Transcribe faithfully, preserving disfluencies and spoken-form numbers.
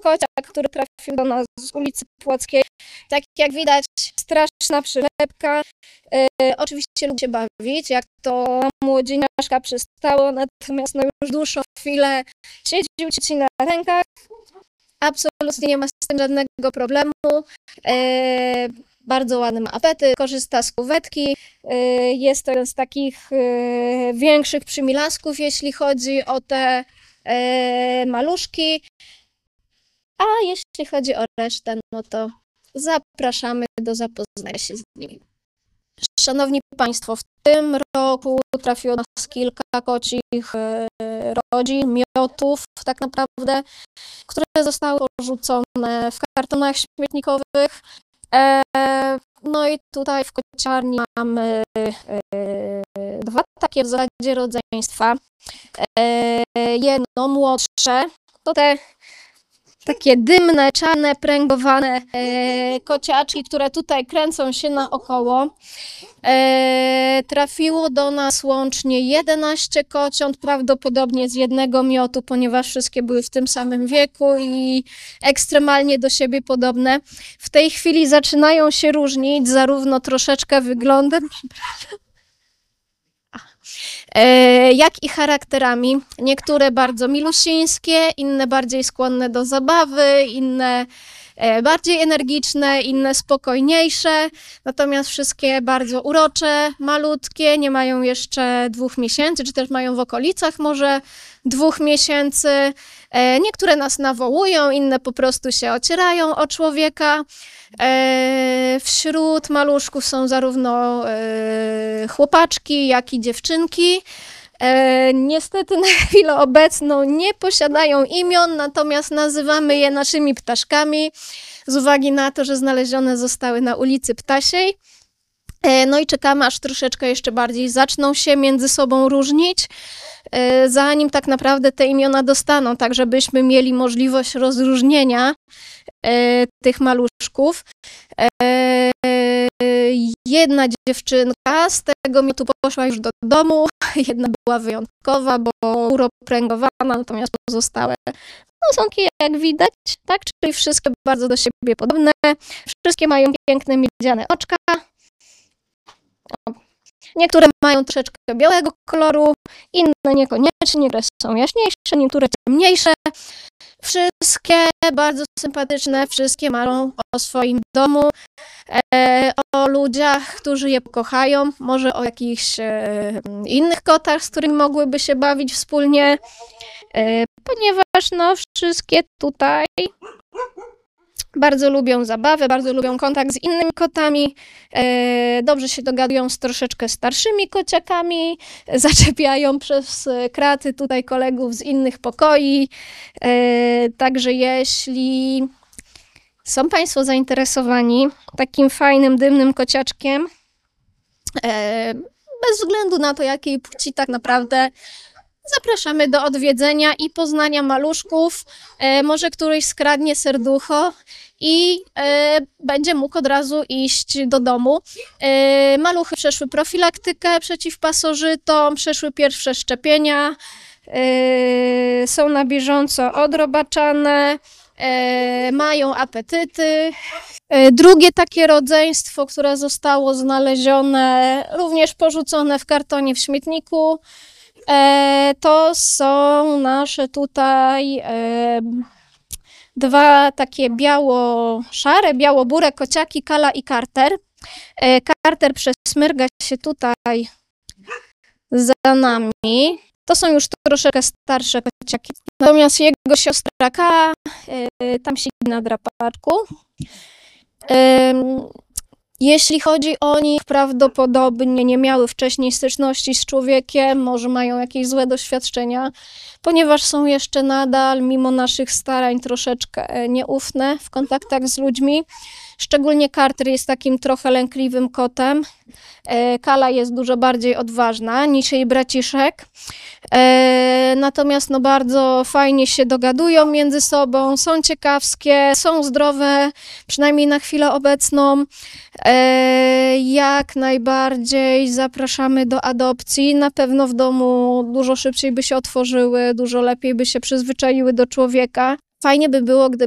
kociak, który trafił do nas z ulicy Płockiej. Tak jak widać, straszna przylepka. E, oczywiście lubi się bawić, jak to młodzieniaszka przystało, natomiast no już dłuższą chwilę siedzi u dzieci na rękach. Absolutnie nie ma z tym żadnego problemu. E, bardzo ładny ma apetyt, korzysta z kuwetki. E, jest to jeden z takich e, większych przymilasków, jeśli chodzi o te e, maluszki. A jeśli chodzi o resztę, no to zapraszamy do zapoznania się z nimi. Szanowni Państwo, w tym roku trafiło do nas kilka kocich e, rodzin, miotów tak naprawdę, które zostały porzucone w kartonach śmietnikowych. E, no i tutaj w kociarni mamy e, dwa takie w zasadzie rodzeństwa. E, jedno młodsze, to te takie dymne, czarne, pręgowane e, kociaczki, które tutaj kręcą się naokoło. E, trafiło do nas łącznie jedenaście kociąt, prawdopodobnie z jednego miotu, ponieważ wszystkie były w tym samym wieku i ekstremalnie do siebie podobne. W tej chwili zaczynają się różnić zarówno troszeczkę wyglądem, jak i charakterami. Niektóre bardzo milusińskie, inne bardziej skłonne do zabawy, inne bardziej energiczne, inne spokojniejsze, natomiast wszystkie bardzo urocze, malutkie, nie mają jeszcze dwóch miesięcy, czy też mają w okolicach może dwóch miesięcy. Niektóre nas nawołują, inne po prostu się ocierają o człowieka. Wśród maluszków są zarówno chłopaczki, jak i dziewczynki. E, niestety na chwilę obecną nie posiadają imion, natomiast nazywamy je naszymi ptaszkami z uwagi na to, że znalezione zostały na ulicy Ptasiej. E, no i czekamy, aż troszeczkę jeszcze bardziej zaczną się między sobą różnić, e, zanim tak naprawdę te imiona dostaną, tak żebyśmy mieli możliwość rozróżnienia e, tych maluszków. E, Jedna dziewczynka z tego miotu poszła już do domu, jedna była wyjątkowa, bo uropręgowana, natomiast pozostałe no, są jak widać, tak, czyli wszystkie bardzo do siebie podobne, wszystkie mają piękne miedziane oczka. Niektóre mają troszeczkę białego koloru, inne niekoniecznie, niektóre są jaśniejsze, niektóre ciemniejsze. Wszystkie bardzo sympatyczne, wszystkie marzą o swoim domu, e, o ludziach, którzy je kochają, może o jakichś e, innych kotach, z którymi mogłyby się bawić wspólnie, e, ponieważ no, wszystkie tutaj bardzo lubią zabawę, bardzo lubią kontakt z innymi kotami, e, dobrze się dogadują z troszeczkę starszymi kociakami, zaczepiają przez kraty tutaj kolegów z innych pokoi, e, także jeśli są Państwo zainteresowani takim fajnym, dymnym kociaczkiem, e, bez względu na to, jakiej płci tak naprawdę, zapraszamy do odwiedzenia i poznania maluszków. E, może któryś skradnie serducho i e, będzie mógł od razu iść do domu. E, maluchy przeszły profilaktykę przeciwpasożytą, przeszły pierwsze szczepienia, e, są na bieżąco odrobaczane, e, mają apetyty. E, drugie takie rodzeństwo, które zostało znalezione, również porzucone w kartonie w śmietniku, E, to są nasze tutaj e, dwa takie biało-szare, biało-bure kociaki, Kala i Carter. E, Carter przesmyrga się tutaj za nami. To są już troszeczkę starsze kociaki. Natomiast jego siostra Kala e, tam siedzi na drapaczku. E, Jeśli chodzi o nich, prawdopodobnie nie miały wcześniej styczności z człowiekiem, może mają jakieś złe doświadczenia, ponieważ są jeszcze nadal, mimo naszych starań, troszeczkę nieufne w kontaktach z ludźmi. Szczególnie Carter jest takim trochę lękliwym kotem. Kala jest dużo bardziej odważna niż jej braciszek. Natomiast no bardzo fajnie się dogadują między sobą, są ciekawskie, są zdrowe, przynajmniej na chwilę obecną. Jak najbardziej zapraszamy do adopcji. Na pewno w domu dużo szybciej by się otworzyły, dużo lepiej by się przyzwyczaiły do człowieka. Fajnie by było, gdyby